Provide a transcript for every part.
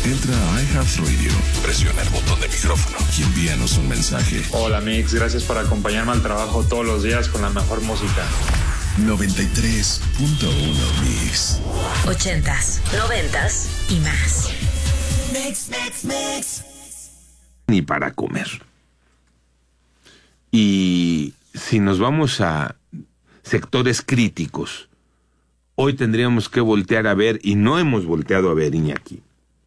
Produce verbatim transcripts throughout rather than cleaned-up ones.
Entra a iHeartRadio, presiona el botón de micrófono y envíanos un mensaje. Hola Mix, gracias por acompañarme al trabajo todos los días con la mejor música. noventa y tres punto uno Mix. Ochentas, noventas y más. Mix, mix, mix. Ni para comer. Y si nos vamos a sectores críticos, hoy tendríamos que voltear a ver, y no hemos volteado a ver, Iñaki,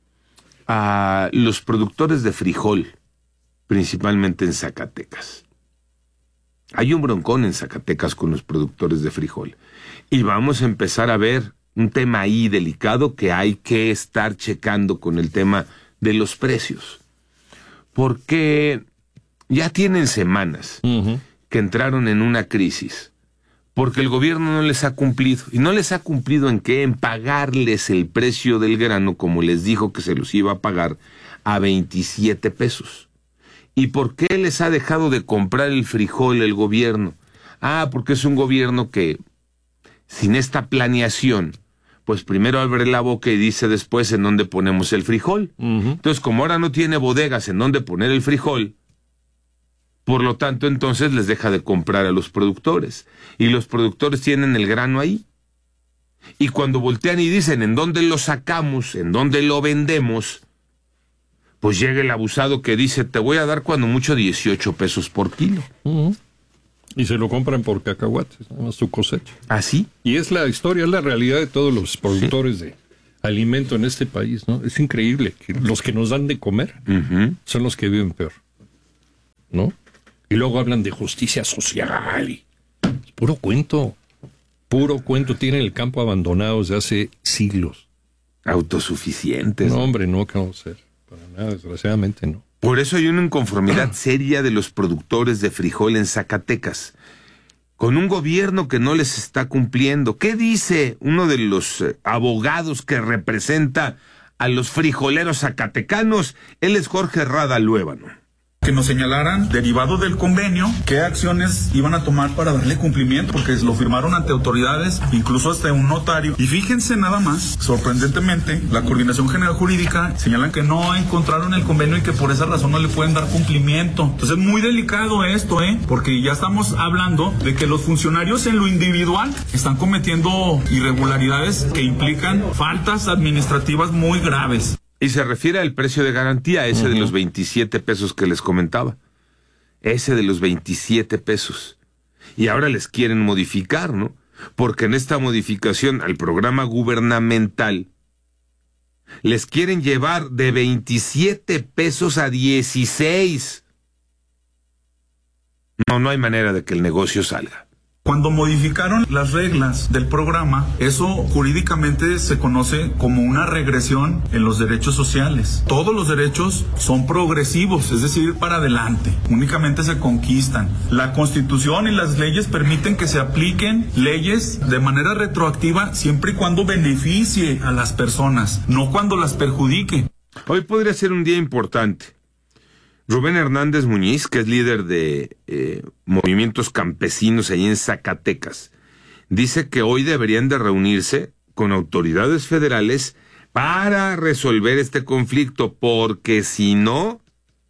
a los productores de frijol, principalmente en Zacatecas. Hay un broncón en Zacatecas con los productores de frijol. Y vamos a empezar a ver un tema ahí delicado que hay que estar checando con el tema de los precios. Porque ya tienen semanas uh-huh. que entraron en una crisis. Porque el gobierno no les ha cumplido. ¿Y no les ha cumplido en qué? En pagarles el precio del grano, como les dijo que se los iba a pagar, a veintisiete pesos. ¿Y por qué les ha dejado de comprar el frijol el gobierno? Ah, porque es un gobierno que, sin esta planeación, pues primero abre la boca y dice después en dónde ponemos el frijol. Uh-huh. Entonces, como ahora no tiene bodegas en dónde poner el frijol, por lo tanto, entonces les deja de comprar a los productores. Y los productores tienen el grano ahí. Y cuando voltean y dicen en dónde lo sacamos, en dónde lo vendemos, pues llega el abusado que dice, te voy a dar cuando mucho dieciocho pesos por kilo. Uh-huh. Y se lo compran por cacahuates, nada más su cosecha. ¿Ah, sí? Y es la historia, es la realidad de todos los productores sí. de alimento en este país, ¿no? Es increíble que los que nos dan de comer uh-huh. son los que viven peor, ¿no? Y luego hablan de justicia social y es puro cuento, puro cuento. Tienen el campo abandonado desde hace siglos. Autosuficientes. No, hombre, no, que vamos a ser. Para nada, desgraciadamente no. Por eso hay una inconformidad seria de los productores de frijol en Zacatecas, con un gobierno que no les está cumpliendo. ¿Qué dice uno de los eh, abogados que representa a los frijoleros zacatecanos? Él es Jorge Rada Luébano. Que nos señalaran, derivado del convenio, qué acciones iban a tomar para darle cumplimiento, porque lo firmaron ante autoridades, incluso hasta un notario. Y fíjense nada más, sorprendentemente, la Coordinación General Jurídica señalan que no encontraron el convenio y que por esa razón no le pueden dar cumplimiento. Entonces es muy delicado esto, ¿eh? Porque ya estamos hablando de que los funcionarios en lo individual están cometiendo irregularidades que implican faltas administrativas muy graves. Y se refiere al precio de garantía, ese uh-huh. de los veintisiete pesos que les comentaba. Ese de los veintisiete pesos. Y ahora les quieren modificar, ¿no? Porque en esta modificación al programa gubernamental les quieren llevar de veintisiete pesos a dieciséis. No, no hay manera de que el negocio salga. Cuando modificaron las reglas del programa, eso jurídicamente se conoce como una regresión en los derechos sociales. Todos los derechos son progresivos, es decir, para adelante. Únicamente se conquistan. La Constitución y las leyes permiten que se apliquen leyes de manera retroactiva siempre y cuando beneficie a las personas, no cuando las perjudique. Hoy podría ser un día importante. Rubén Hernández Muñiz, que es líder de eh, movimientos campesinos ahí en Zacatecas, dice que hoy deberían de reunirse con autoridades federales para resolver este conflicto, porque si no,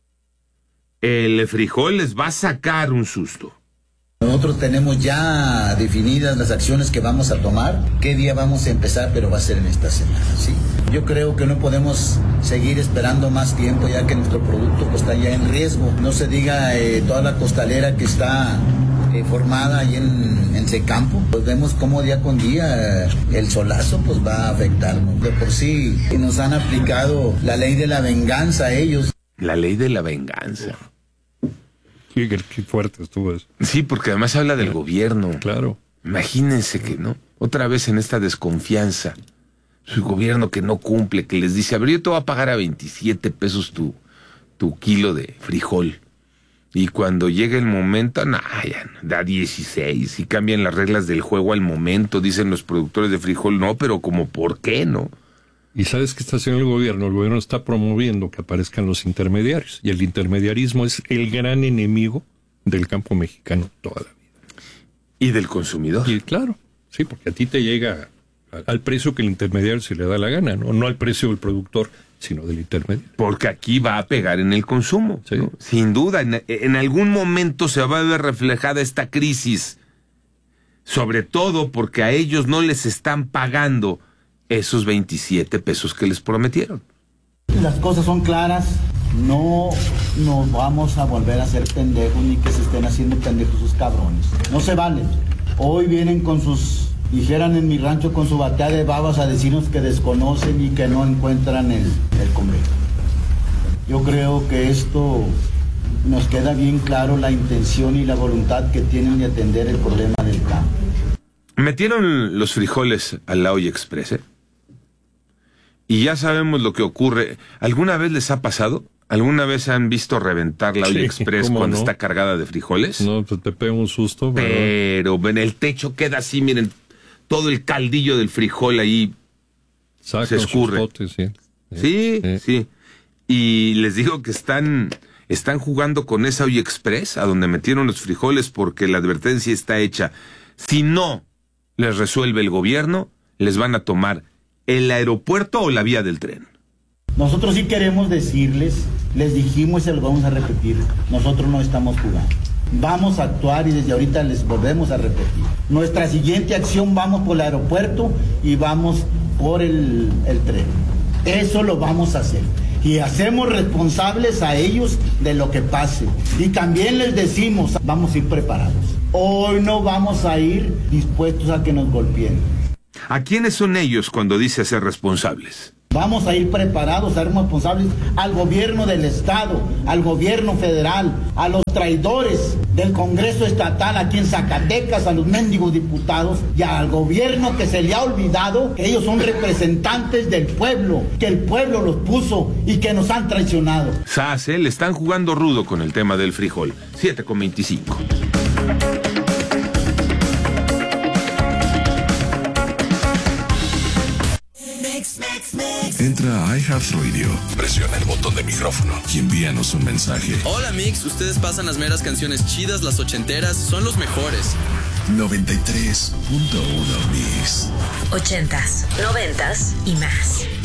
el frijol les va a sacar un susto. Nosotros tenemos ya definidas las acciones que vamos a tomar, qué día vamos a empezar, pero va a ser en esta semana, ¿sí? Yo creo que no podemos seguir esperando más tiempo, ya que nuestro producto pues, está ya en riesgo. No se diga eh, toda la costalera que está eh, formada ahí en, en Secampo. Pues vemos cómo día con día eh, el solazo pues va a afectarnos. De por sí nos han aplicado la ley de la venganza a ellos. La ley de la venganza. Qué, qué fuerte estuvo eso. Sí, porque además habla del claro. gobierno. Claro. Imagínense que, ¿no? Otra vez en esta desconfianza. Su gobierno que no cumple, que les dice, a ver, yo te voy a pagar a veintisiete pesos tu, tu kilo de frijol. Y cuando llega el momento, nah, ya no, da dieciséis. Y cambian las reglas del juego al momento, dicen los productores de frijol. No, pero como, ¿por qué no? ¿Y sabes qué está haciendo el gobierno? El gobierno está promoviendo que aparezcan los intermediarios. Y el intermediarismo es el gran enemigo del campo mexicano toda la vida. Y del consumidor. Y claro, sí, porque a ti te llega al precio que el intermediario se le da la gana, ¿no? No al precio del productor, sino del intermediario. Porque aquí va a pegar en el consumo, sí. ¿no? Sin duda, en, en algún momento se va a ver reflejada esta crisis, sobre todo porque a ellos no les están pagando esos veintisiete pesos que les prometieron. Las cosas son claras, no nos vamos a volver a hacer pendejos ni que se estén haciendo pendejos sus cabrones. No se vale. Hoy vienen con sus, dijeran en mi rancho, con su batea de babas a decirnos que desconocen y que no encuentran el, el convenio. Yo creo que esto nos queda bien claro la intención y la voluntad que tienen de atender el problema del campo. Metieron los frijoles a la olla express, ¿eh? Y ya sabemos lo que ocurre. ¿Alguna vez les ha pasado? ¿Alguna vez han visto reventar la olla sí, express cuando no? está cargada de frijoles? No, pues te pega un susto. Pero en el techo queda así, miren, todo el caldillo del frijol ahí Saca se escurre. Potes, sí. Sí, sí, sí. Y les digo que están, están jugando con esa olla express a donde metieron los frijoles porque la advertencia está hecha. Si no les resuelve el gobierno, les van a tomar el aeropuerto o la vía del tren. Nosotros sí queremos decirles, les dijimos y se lo vamos a repetir, nosotros no estamos jugando. Vamos a actuar y desde ahorita les volvemos a repetir. Nuestra siguiente acción, vamos por el aeropuerto y vamos por el, el tren. Eso lo vamos a hacer. Y hacemos responsables a ellos de lo que pase. Y también les decimos, vamos a ir preparados. Hoy no vamos a ir dispuestos a que nos golpeen. ¿A quiénes son ellos cuando dice ser responsables? Vamos a ir preparados, a ser responsables al gobierno del Estado, al gobierno federal, a los traidores del Congreso Estatal aquí en Zacatecas, a los mendigos diputados y al gobierno que se le ha olvidado que ellos son representantes del pueblo, que el pueblo los puso y que nos han traicionado. S A C, le están jugando rudo con el tema del frijol. siete con veinticinco. Entra a iHeartRadio, presiona el botón de micrófono y envíanos un mensaje. Hola Mix, ustedes pasan las meras canciones chidas, las ochenteras, son los mejores. noventa y tres punto uno Mix. Ochentas, noventas y más.